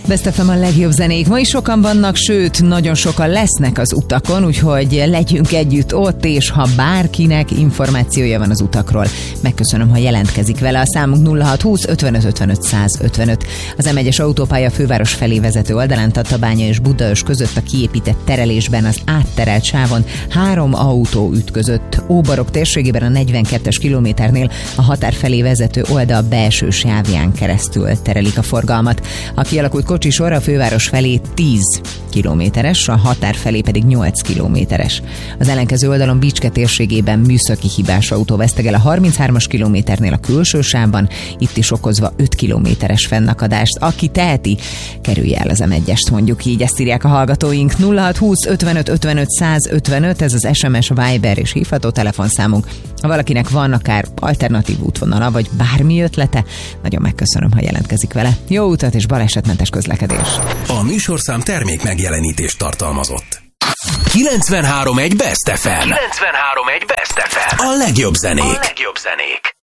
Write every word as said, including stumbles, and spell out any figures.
Best ef em a legjobb zenék. Ma is sokan vannak, sőt, nagyon sokan lesznek az utakon, úgyhogy legyünk együtt ott, és ha bárkinek információja van az utakról, megköszönöm, ha jelentkezik vele. A számunk nulla hat húsz ötvenöt ötvenöt száz ötvenöt. Az em egyes autópálya főváros felé vezető oldalán Tatabánya és Budaörs között a kiépített terelésben az átterelt sávon három autó ütközött. Óbarok térségében a negyvenkettes kilométernél a határ felé vezető oldal belső sávján keresztül terelik a forgalmat. A kialakult kocsisor a főváros felé tíz kilométeres, a határ felé pedig nyolc kilométeres. Az ellenkező oldalon Bicske térségében műszaki hibás autó vesztegel a harminchármas kilométernél a külső sávban, itt is okozva öt kilométeres fennakadást. Aki teheti, kerülje el az em egyest, mondjuk így, ezt írják a hallgatóink. nulla hat húsz ötvenöt ötvenöt száz ötvenöt, ez az es em es, Viber és hívható telefonszámunk. Ha valakinek van akár alternatív útvonala, vagy bármi ötlete, nagyon megköszönöm, ha jelentkezik vele. Jó utat és balesetmentes közlekedést! A műsorszám termék megjelenítést tartalmazott. kilencvenhárom egy Best ef em. kilencvenhárom egy Best ef em. A legjobb zenék. A legjobb zenék.